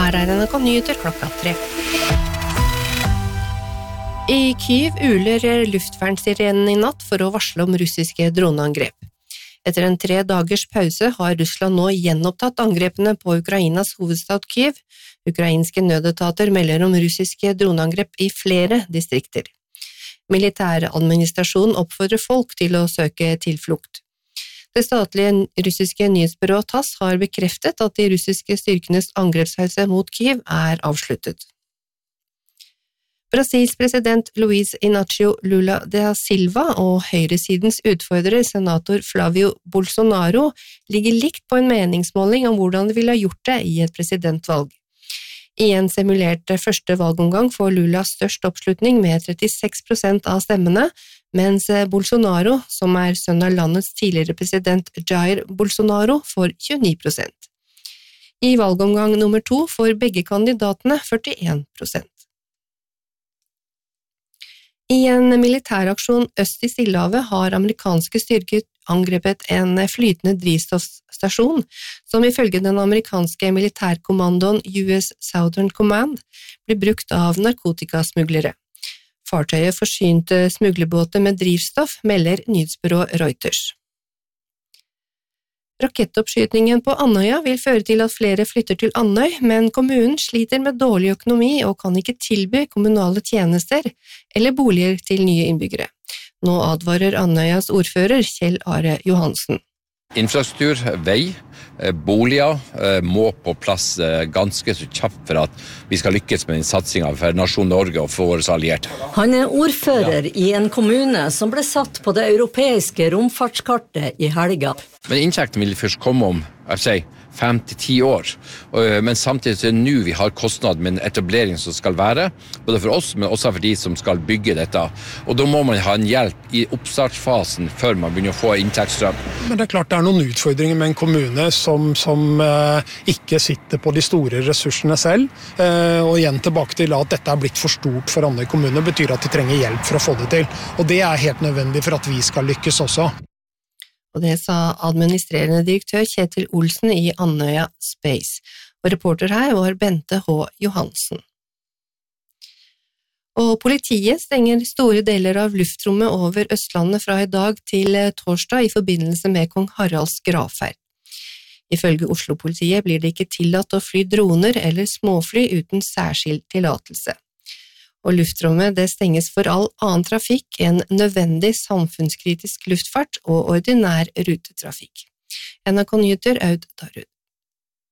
her NRK Nyheter klokka 3. I Kyiv uler luftvernsirenene i natt for å varsle om russiske droneangrep. Etter en 3 dagers pause har Russland nå gjenopptatt angrepene på Ukrainas hovedstad Kyiv. Ukrainske nødetater melder om russiske droneangrep i flere distrikter. Militæradministrasjonen oppfordrer folk til å søke tilflukt. Det statlige russiske nyhetsbyrået TASS har bekreftet at de russiske styrkenes angrepspause mot Kyiv avsluttet. Brasils president Luiz Inácio Lula da Silva og høyresidens utfordrer senator Flávio Bolsonaro ligger likt på en meningsmåling om hvordan de ville ha gjort det i et presidentvalg. I en simulert første valgomgang får Lula størst oppslutning med 36% av stemmene, mens Bolsonaro, som sønn av landets tidligere president Jair Bolsonaro, får 29%. I valgomgang nummer 2 får begge kandidatene 41%. I en militæraksjon øst i Stillehavet har amerikanske styrker angrepet en flytende drivstoffstasjon, som ifølge den amerikanske militærkommandoen US Southern Command ble brukt av narkotikasmuglere. Fartøyet forsynte smuglerbåter med drivstoff, melder nyhetsbyrået Reuters. Rakettoppskytningen på Andøya vil føre til at flere flytter til Andøy, men kommunen sliter med dårlig økonomi og kan ikke tilby kommunale tjenester eller boliger til nye innbyggere. Nå advarer Andøyas ordfører Kjell Are Johansen. Infrastruktur, vei, boliger må på plass ganske så kjapt for at vi skal lykkes med den satsingen for nasjon Norge og for våre allierte. Han ordfører i en kommune som ble satt på det europeiske romfartskartet i helga. Men inntekten vil først komme om, 5-10 år. Men samtidig er det nå vi har kostnad med en etablering som skal være, både for oss, men også for de som skal bygge dette. Og da må man ha en hjelp i oppstartsfasen før man begynner å få inntektsstrøm. Men det er klart det er noen utfordringer med en kommune som ikke sitter på de store ressursene selv. Og igjen tilbake til at dette er blitt for stort for Andøy kommune, betyr at de trenger hjelp for å få det til. Og det er helt nødvendig for at vi skal lykkes også. Og det sa administrerende direktør Kjetil Olsen i Andøya Space. Og reporter her var Bente H. Johansen. Og politiet stenger store deler av luftrommet over Østlandet fra i dag til torsdag i forbindelse med kong Haralds gravferd. Ifølge Oslo-politiet blir det ikke tillatt å fly droner eller småfly uten særskilt tillatelse. Og luftrommet det stenges for all annen trafikk enn nødvendig samfunnskritisk luftfart og ordinær rutetrafikk. NRK Nyheter, Aud Darud.